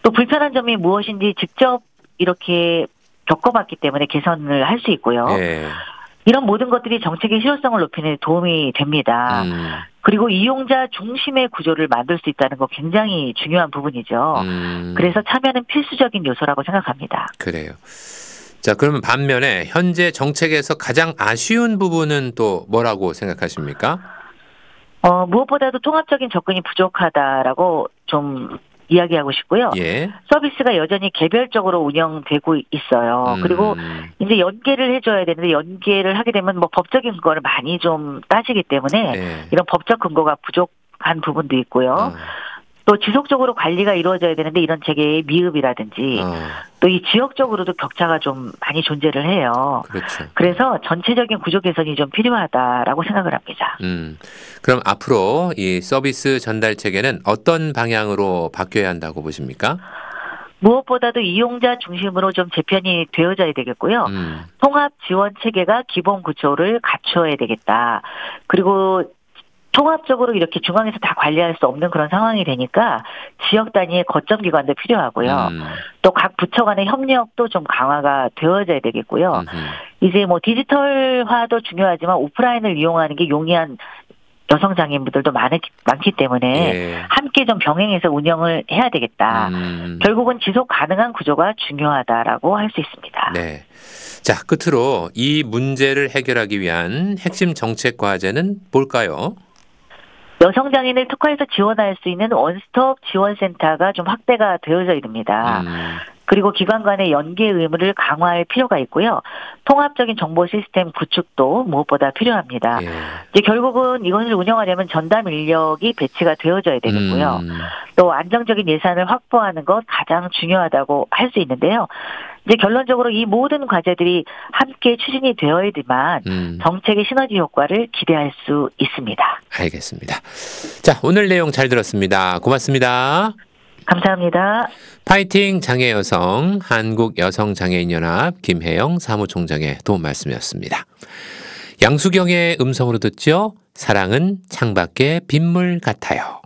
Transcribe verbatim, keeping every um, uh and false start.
또 불편한 점이 무엇인지 직접 이렇게 겪어봤기 때문에 개선을 할 수 있고요. 예. 이런 모든 것들이 정책의 실효성을 높이는 데 도움이 됩니다. 음. 그리고 이용자 중심의 구조를 만들 수 있다는 거 굉장히 중요한 부분이죠. 음. 그래서 참여는 필수적인 요소라고 생각합니다. 그래요. 자, 그러면 반면에 현재 정책에서 가장 아쉬운 부분은 또 뭐라고 생각하십니까? 어, 무엇보다도 통합적인 접근이 부족하다라고 좀 이야기하고 싶고요. 예. 서비스가 여전히 개별적으로 운영되고 있어요. 음. 그리고 이제 연계를 해줘야 되는데 연계를 하게 되면 뭐 법적인 근거를 많이 좀 따지기 때문에 예. 이런 법적 근거가 부족한 부분도 있고요. 어. 또 지속적으로 관리가 이루어져야 되는데 이런 체계의 미흡이라든지 어. 또 이 지역적으로도 격차가 좀 많이 존재를 해요. 그렇죠. 그래서 전체적인 구조 개선이 좀 필요하다라고 생각을 합니다. 음. 그럼 앞으로 이 서비스 전달 체계는 어떤 방향으로 바뀌어야 한다고 보십니까? 무엇보다도 이용자 중심으로 좀 재편이 되어져야 되겠고요. 음. 통합 지원 체계가 기본 구조를 갖춰야 되겠다. 그리고 통합적으로 이렇게 중앙에서 다 관리할 수 없는 그런 상황이 되니까 지역 단위의 거점 기관도 필요하고요. 음. 또 각 부처 간의 협력도 좀 강화가 되어져야 되겠고요. 음흠. 이제 뭐 디지털화도 중요하지만 오프라인을 이용하는 게 용이한 여성 장애인분들도 많기, 많기 때문에 예. 함께 좀 병행해서 운영을 해야 되겠다. 음. 결국은 지속 가능한 구조가 중요하다라고 할 수 있습니다. 네. 자, 끝으로 이 문제를 해결하기 위한 핵심 정책 과제는 뭘까요? 여성 장애인을 특화해서 지원할 수 있는 원스톱 지원센터가 좀 확대가 되어져야 됩니다. 음. 그리고 기관 간의 연계 의무를 강화할 필요가 있고요. 통합적인 정보 시스템 구축도 무엇보다 필요합니다. 예. 이제 결국은 이것을 운영하려면 전담 인력이 배치가 되어져야 되겠고요. 음. 또 안정적인 예산을 확보하는 것 가장 중요하다고 할 수 있는데요. 이제 결론적으로 이 모든 과제들이 함께 추진이 되어야지만 음. 정책의 시너지 효과를 기대할 수 있습니다. 알겠습니다. 자, 오늘 내용 잘 들었습니다. 고맙습니다. 감사합니다. 파이팅 장애 여성 한국여성장애인연합 김혜영 사무총장의 도움 말씀이었습니다. 양수경의 음성으로 듣죠. 사랑은 창밖의 빗물 같아요.